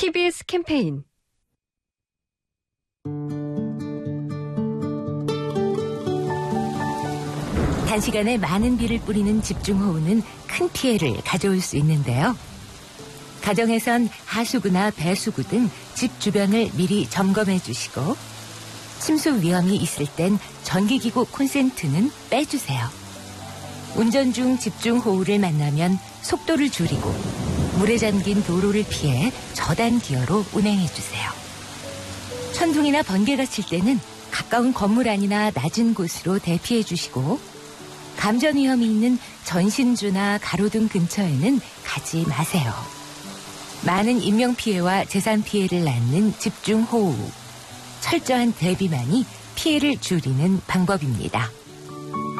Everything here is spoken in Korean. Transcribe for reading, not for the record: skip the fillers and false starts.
TBS 캠페인 단시간에 많은 비를 뿌리는 집중호우는 큰 피해를 가져올 수 있는데요. 가정에선 하수구나 배수구 등 집 주변을 미리 점검해 주시고 침수 위험이 있을 땐 전기기구 콘센트는 빼주세요. 운전 중 집중호우를 만나면 속도를 줄이고 물에 잠긴 도로를 피해 저단 기어로 운행해 주세요. 천둥이나 번개가 칠 때는 가까운 건물 안이나 낮은 곳으로 대피해 주시고 감전 위험이 있는 전신주나 가로등 근처에는 가지 마세요. 많은 인명피해와 재산 피해를 낳는 집중호우. 철저한 대비만이 피해를 줄이는 방법입니다.